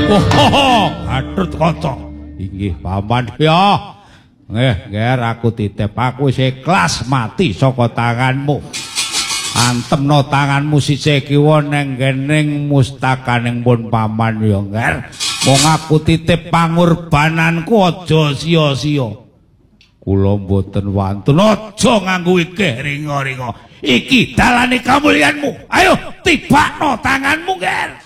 Oh, Gatot Kaca. Inggih paman ya. Nger aku titip aku wis ikhlas mati saka tanganmu. Antemno tanganmu sisih kiwa neng gening mustakaning pun paman ya Nger. Wong aku titip pangorbananku aja sia-sia. Kula mboten wantun aja nganggo iki ringa-ringa. Iki dalane kamulyanmu. Ayo tibakno tanganmu Nger.